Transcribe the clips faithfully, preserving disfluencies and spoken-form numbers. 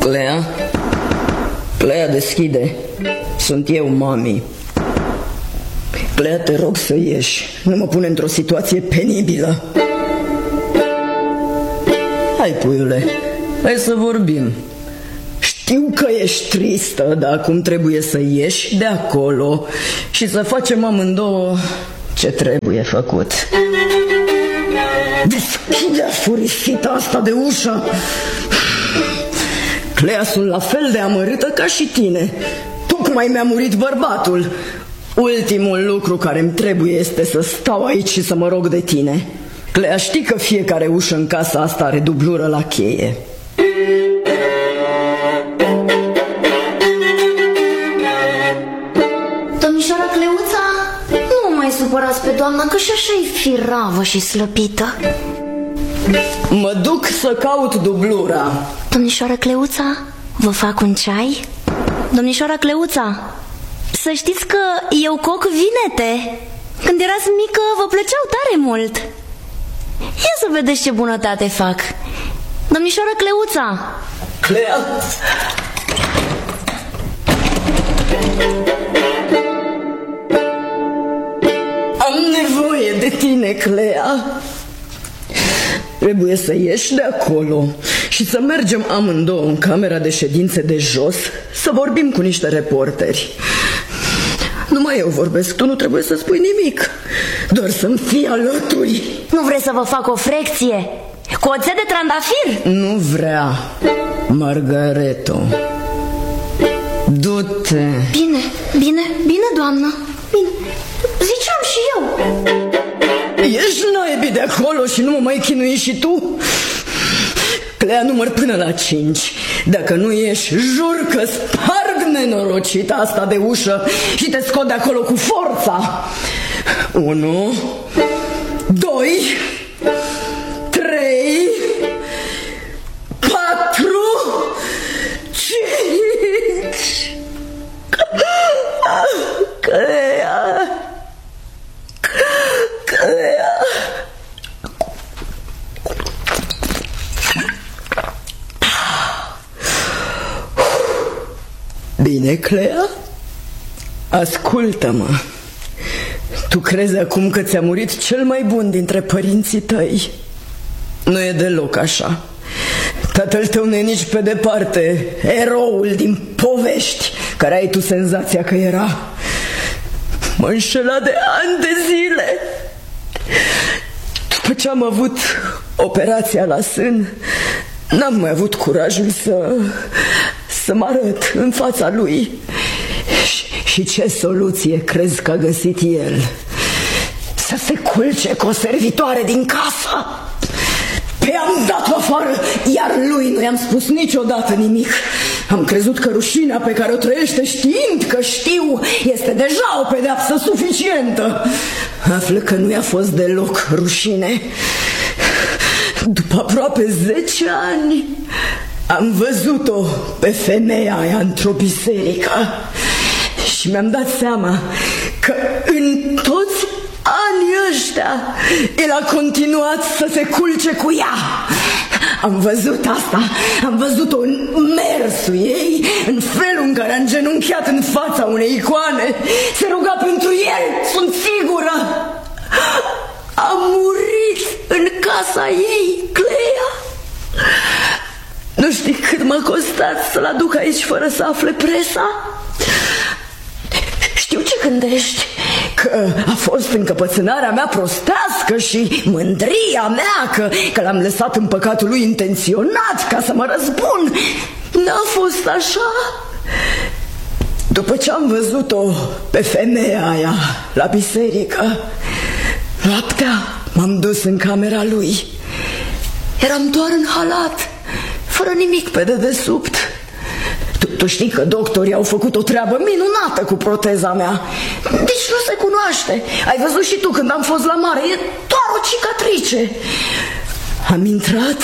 Clea? Clea, deschide. Sunt eu, mami. Clea, te rog să ieși. Nu mă pune într-o situație penibilă. Hai, puiule, hai să vorbim. Știu că ești tristă, dar acum trebuie să ieși de acolo și să facem amândouă ce trebuie făcut. Deschide furisita asta de ușă. Clea, sunt la fel de amărâtă ca și tine. Tocmai mi-a murit bărbatul. Ultimul lucru care îmi trebuie este să stau aici și să mă rog de tine. Clea, știi că fiecare ușă în casa asta are dublură la cheie. Domnișoara Cleuța, nu mai supărați pe doamna, că și așa e firavă și slăbită. Mă duc să caut dublura. Domnișoara Cleuța, vă fac un ceai? Domnișoara Cleuța, să știți că eu coc vinete. Când erați mică vă plăceau tare mult. Ia să vedeți ce bunătate fac. Domnișoara Cleuța. Clea? Am nevoie de tine, Clea. Trebuie să ieși de acolo și să mergem amândouă în camera de ședințe de jos să vorbim cu niște reporteri. Numai eu vorbesc, tu nu trebuie să spui nimic, doar să-mi fii alături. Nu vreți să vă fac o frecție? Cu oțet de trandafir? Nu vrea, Margareto. Du-te. Bine, bine, bine, doamnă. Bine, ziceam și eu. Ești naibii de acolo și nu mă mai chinui și tu? Clea, număr până la cinci. Dacă nu ieși, jur că sparg nenorocita asta de ușă și te scot de acolo cu forța. Unu, doi, trei, patru, cinci. Clea, Clea. Bine, Clea? Ascultă-mă. Tu crezi acum că ți-a murit cel mai bun dintre părinții tăi? Nu e deloc așa. Tatăl tău nu e nici pe departe eroul din povești care ai tu senzația că era. M-a înșelat de ani de zile. După ce am avut operația la sân, n-am mai avut curajul să să mă arăt în fața lui. Și, și ce soluție crezi că a găsit el? Să se culce cu o servitoare din casă. Pe am dat-o afară, iar lui nu i-am spus niciodată nimic. Am crezut că rușinea pe care o trăiește știind că știu este deja o pedeapsă suficientă. Află că nu i-a fost deloc rușine. După aproape zece ani am văzut-o pe femeia aia într-o biserică și mi-am dat seama că în toți anii ăștia el a continuat să se culce cu ea. Am văzut asta, am văzut-o în mersul ei, în felul în care a îngenunchiat în fața unei icoane. Se ruga pentru el, sunt sigură. A murit în casa ei, Clea. Nu știi cât m-a costat să-l aduc aici fără să afle presa? Știu ce gândești, că a fost încăpățânarea mea prostească și mândria mea că, că l-am lăsat în păcatul lui intenționat ca să mă răzbun. N-a fost așa. După ce am văzut-o pe femeia aia la biserică, noaptea m-am dus în camera lui. Eram doar în halat, fără nimic pe dedesubt. Tu, tu știi că doctorii au făcut o treabă minunată cu proteza mea. Deci nu se cunoaște. Ai văzut și tu când am fost la mare. E doar o cicatrice. Am intrat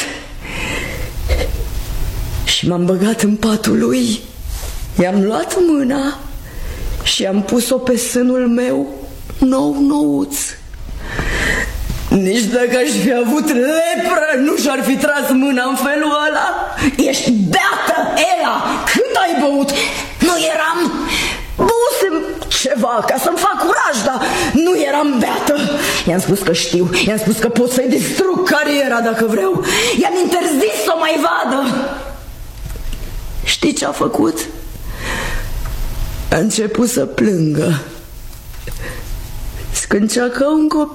și m-am băgat în patul lui. I-am luat mâna și am pus-o pe sânul meu nou-nouț. Nici dacă aș fi avut lepră, nu și-ar fi tras mâna în felul ăla. Ești beată, Ela! băut. Nu eram... Băusem ceva ca să-mi fac curaj, dar nu eram beată. I-am spus că știu, i-am spus că pot să-i distrug cariera dacă vreau. I-am interzis să o mai vadă. Știi ce a făcut? A început să plângă. Scâncea ca un copil.